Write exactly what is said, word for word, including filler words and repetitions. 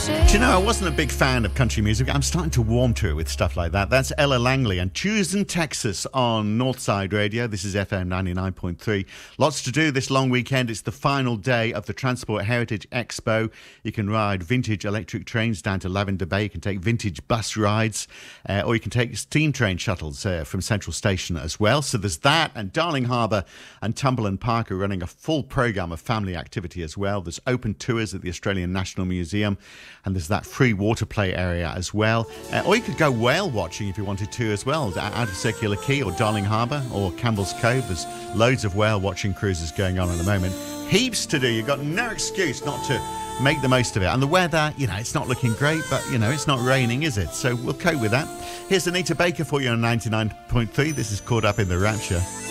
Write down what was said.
Do you know, I wasn't a big fan of country music. I'm starting to warm to it with stuff like that. That's Ella Langley and Choosing Texas on Northside Radio. This is F M ninety-nine point three. Lots to do this long weekend. It's the final day of the Transport Heritage Expo. You can ride vintage electric trains down to Lavender Bay. You can take vintage bus rides, uh, or you can take steam train shuttles uh, from Central Station as well. So there's that, and Darling Harbour and Cumberland Park are running a full programme of family activity as well. There's open tours at the Australian National Museum, and there's that free water play area as well. Uh, or you could go whale watching if you wanted to as well, out of Circular Quay or Darling Harbour or Campbell's Cove. There's loads of whale watching cruises going on at the moment. Heaps to do. You've got no excuse not to make the most of it. And the weather, you know, it's not looking great, but, you know, it's not raining, is it? So we'll cope with that. Here's Anita Baker for you on ninety-nine point three. This is Caught Up in the Rapture.